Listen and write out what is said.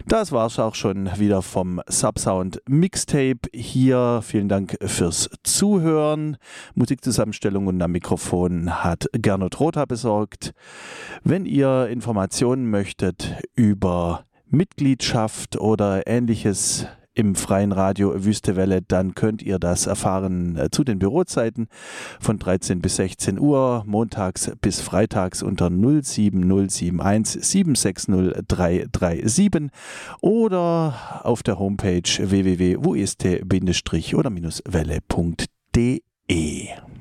Das war's auch schon wieder vom Subsound Mixtape hier. Vielen Dank fürs Zuhören. Musikzusammenstellung und am Mikrofon hat Gernot Rotha besorgt. Wenn ihr Informationen möchtet über Mitgliedschaft oder Ähnliches im freien Radio Wüste Welle, dann könnt ihr das erfahren zu den Bürozeiten von 13 bis 16 Uhr, montags bis freitags unter 07071 760 337 oder auf der Homepage www.wuest-oder-welle.de.